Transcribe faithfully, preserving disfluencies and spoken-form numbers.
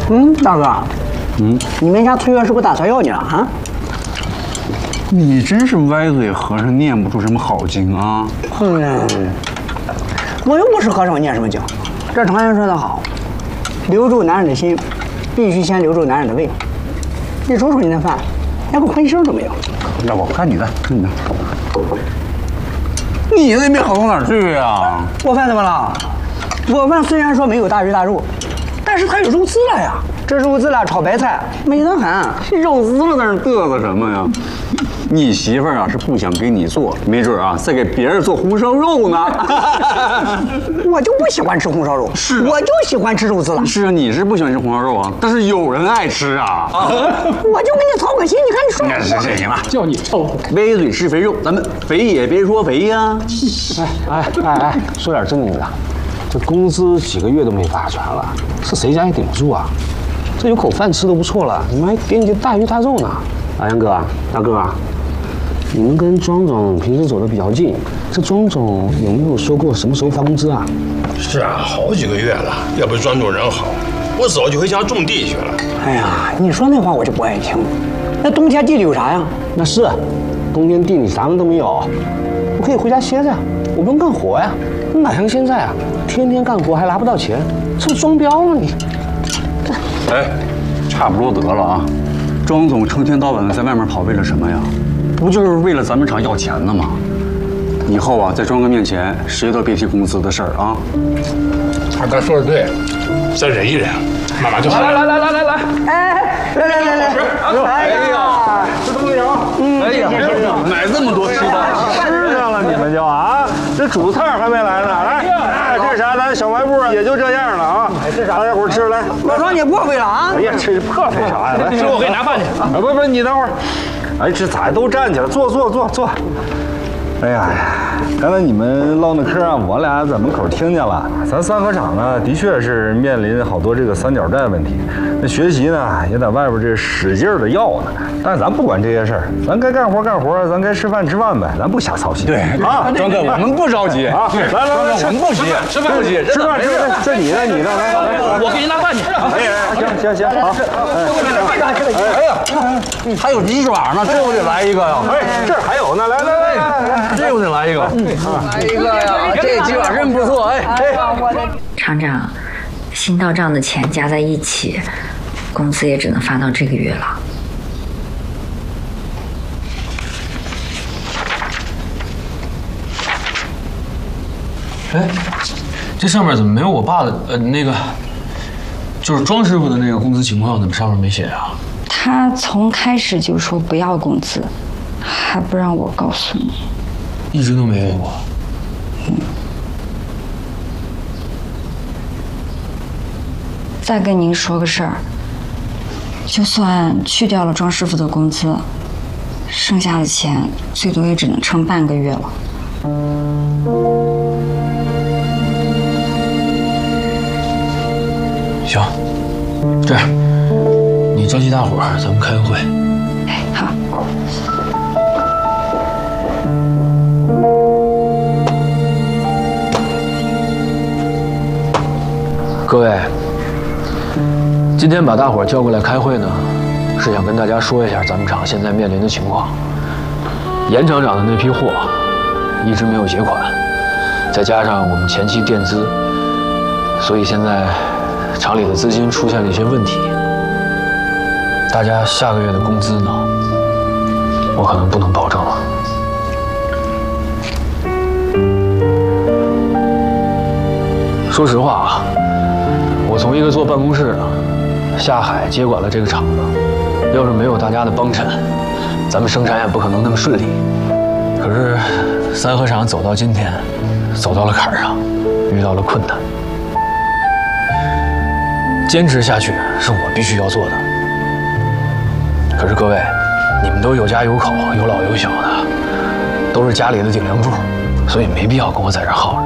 嗯，大哥，嗯，你们家崔月是不是打错药去了啊？ 你真是歪嘴和尚念不出什么好经啊！ 嗯，我又不是和尚，我念什么经？这常言说得好，留住男人的心，必须先留住男人的胃。你瞅瞅你那饭，连个荤腥都没有。 要不看你的，看你的。你那没好到哪儿去呀？ 我饭怎么了？我饭虽然说没有大鱼大肉，但是它有肉丝了呀。这肉丝了炒白菜，美得很。 肉丝了，在那嘚瑟什么呀？你媳妇儿啊是不想给你做，没准啊在给别人做红烧肉呢。 我就不喜欢吃红烧肉， 是、 啊、我就喜欢吃肉丝了。 是啊，你是不喜欢吃红烧肉啊，但是有人爱吃啊。 我就给你操个心，你看你说。 那行行行了， 叫你操！ 歪嘴是肥肉，咱们肥也别说肥呀。 哎哎哎哎，说点正经的，这工资几个月都没发全了，是谁家也顶不住啊？这有口饭吃都不错了，你们还给你大鱼大肉呢。阿阳哥，大哥，你们跟庄总平时走得比较近，这庄总有没有说过什么时候发工资啊？ 是啊，好几个月了。要不是庄主人好，我早就回家种地去了。 哎呀，你说那话我就不爱听。那冬天地里有啥呀？ 那是，冬天地里啥么都没有，我可以回家歇着呀，我不用干活呀。哪像现在啊，天天干活还拿不到钱，这不双标吗你？ 哎，差不多得了啊！庄总成天到晚的在外面跑，为了什么呀？不就是为了咱们厂要钱呢吗？以后啊，在庄哥面前，谁都别提工资的事儿啊！ 二哥说的对，再忍一忍，慢慢就好了。 来来来来来来， 哎，来来来来，哎呀， 吃东西啊！嗯，哎呀，买这么多吃的， 吃上了你们就啊！这主菜还没来呢，来，哎，这啥？咱小卖部也就这样了啊！这啥？大家伙吃来。 我说你破费了啊！ 哎呀，这破费啥呀？来， 师傅，我给你拿饭去。 啊，不不，你等会儿。哎，这咋都站起来？坐坐坐坐。哎呀，刚才你们唠那嗑啊，我俩在门口听见了。咱三合厂呢，的确是面临好多这个三角债问题。那学习呢，也在外边这使劲的要呢。但是咱不管这些事儿，咱该干活干活，咱该吃饭吃饭呗，咱不瞎操心。 对啊，庄哥，我们不着急啊。来来来， 我们不急， 吃饭不急， 吃饭吃饭，这你的你的，来来来， 我给你拿饭去。 哎，行行行，好。 哎呀，还有鸡爪呢，这我得来一个呀！ 哎，这儿还有呢，来来来来， 这我得来一个， 来一个呀，这鸡爪真不错，哎哎。 厂长，新到账的钱加在一起，工资也只能发到这个月了。 哎，这上面怎么没有我爸的？呃，那个，就是庄师傅的那个工资情况，怎么上面没写啊？ 他从开始就说不要工资，还不让我告诉你。 一直都没问过。 嗯。再跟您说个事儿，就算去掉了庄师傅的工资，剩下的钱最多也只能撑半个月了。 行，这样，你召集大伙儿，咱们开个会。 哎，好。 各位，今天把大伙儿叫过来开会呢，是想跟大家说一下咱们厂现在面临的情况。严厂长的那批货一直没有结款，再加上我们前期垫资，所以现在厂里的资金出现了一些问题。大家下个月的工资呢，我可能不能保证了。说实话啊，我从一个坐办公室的下海接管了这个厂子，要是没有大家的帮衬，咱们生产也不可能那么顺利。可是三合厂走到今天，走到了坎儿上，遇到了困难，坚持下去是我必须要做的。可是各位，你们都有家有口，有老有小的，都是家里的顶梁柱，所以没必要跟我在这儿耗着。